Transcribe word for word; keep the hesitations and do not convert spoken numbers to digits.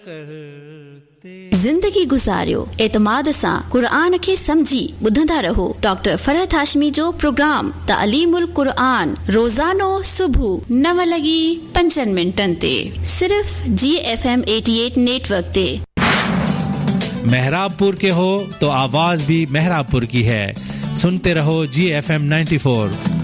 ज़िंदगी गुज़ारियो एतमाद सां क़ुरान खे समझी ॿुधंदा रहो डॉक्टर फरहत हाशमी जो प्रोग्राम तालीमुल क़ुरान रोज़ानो सुबुह नव लॻी पंजनि मिंटनि ते सिर्फ़ जी एफ एम अठासी नेटवर्क ते। मेहराबपुर के हो तो आवाज भी मेहराबपुर की है। सुनते रहो जी एफ एम नाइन्टी फोर।